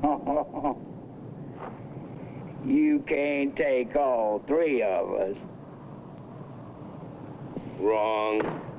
You can't take all three of us. Wrong.